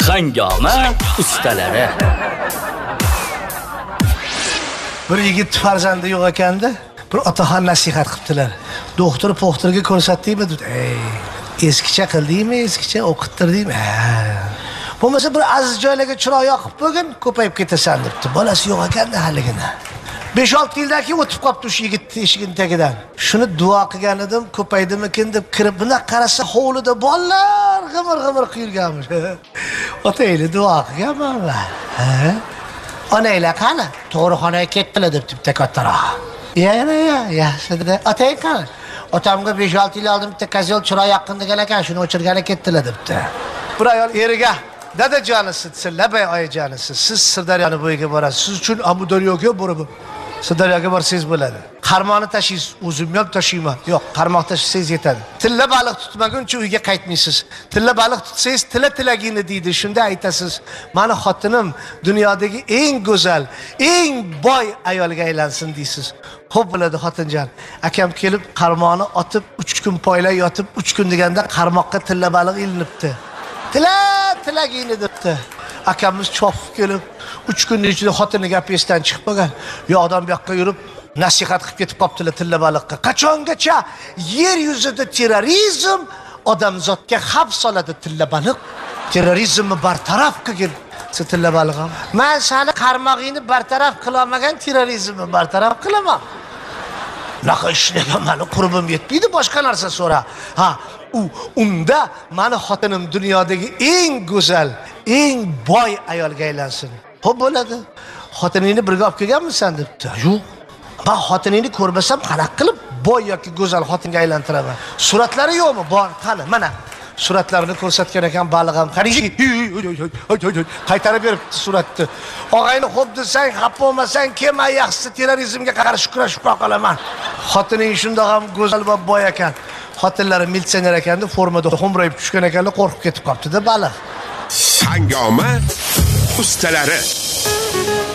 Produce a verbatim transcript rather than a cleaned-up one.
Hangoma ustalari. Bir yigit farzandi yo'q ekanda, bir otaxon nasihat qildilar. Doktor poxtirga ko'rsatdingmi dedi. Ey, eskicha qildingmi, eskicha o'qittirdingmi? Bo'lmasa bir aziz joylarga chiroq yoqib bo'lgin, ko'payib ketasan debdi. Bolasi yo'q ekanda haligina. besh olti yildan keyin o'tib qopti o'sha yigit eshigini tagidan. Shuni duo qilgan edim, ko'paydimikin deb kirib, bunda qarasa hovlida bolalar g'imir-g'imir quyilganmish. Otangni duo qilganman va. Ha? Onanglar qani? Tug'ruqxonaga ketdilar deb bitta kattaroq. Yana ya, yaxshi-da. Otang qani? Otamga besh olti yil oldin bitta kazol chiroq yoqqin degan ekan, shuni o'chirgani ketdilar debdi. Bir ayol eriga dadajonisi, labay oyijonisi, siz Sirdaryoning bo'yiga borasiz. Siz uchun Amudaryoga borib, Sirdaryoga borsangiz bo'ladi. Qarmoqni tashiysiz, o'zim ham tashiyman. Yo'q, qarmoq tashisangiz yetadi. Tilla baliq tutmaguncha uyga qaytmaysiz. Tilla baliq tutsangiz tilla tilagingni deydi. Shunda aytasiz, "Mani xotinim dunyodagi eng go'zal, eng boy ayolga aylansin" deysiz. Xo'p bo'ladi xotinjon. Akam kelib qarmoqni otib uch kun poylay yotib, uch kun deganda qarmoqqa tilla baliq ilinibdi. Tila tilagingni debdi. Akamiz chopib kelib uch kunning ichida xotini gap esdan chiqmagan. Yo odam bu yoqqa yurib nasihat qilib ketib qoptilar tilla baliqqa. Qachongacha yer yuzida terrorizm odamzodga xavf soladi tilla baliq? Terrorizmni bartaraf qilgin. Tilla baliq ham. Men seni qarmog'ingni bartaraf qila olmagan terrorizmni bartaraf qilaman. Naqa ishlagan meni qurbim yetmaydi, boshqa narsa so'ra. Ha, u unda meni xotinim dunyodagi eng go'zal, eng boy ayolga aylansin. Xo'p bo'ladi. Xotiningni birga olib kelganmisan debdi. Yo'q. Men xotiningni ko'rmasam qanaqa qilib boy yoki go'zal xotinga aylantiraman? Suratlari yo'qmi? Bor, qani, mana. Suratlarini ko'rsatgan ekan balig'am. Qarang, qaytarib beribdi suratni. Og'ayni xo'p desang, xafa bo'lmasang, kelma, yaxshisi terrorizmga qarshi kurashib qolaman. Xotining shundoq ham go'zal va boy ekan. Xotinlari militsioner ekanda, formada xo'mrayib tushgan ekanlar, qo'rqib ketib qopti-da baliq. Hangoma ustalari.